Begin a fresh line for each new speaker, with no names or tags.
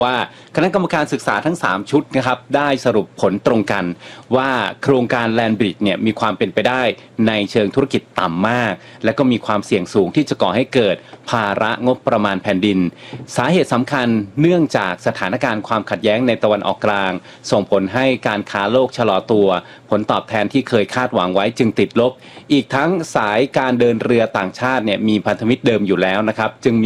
ว่าคณะกรรมการศึกษาทั้ง3ชุดนะครับได้สรุปผลตรงกันว่าโครงการแลนด์บริดจ์เนี่ยมีความเป็นไปได้ในเชิงธุรกิจต่ำมากและก็มีความเสี่ยงสูงที่จะก่อให้เกิดภาระงบประมาณแผ่นดินสาเหตุสำคัญเนื่องจากสถานการณ์ความขัดแย้งในตะวันออกกลางส่งผลให้การค้าโลกชะลอตัวผลตอบแทนที่เคยคาดหวังไว้จึงติดลบอีกทั้งสายการเดินเรือต่างชาติเนี่ยมีพันธมิตรเดิมอยู่แล้วนะครับจึง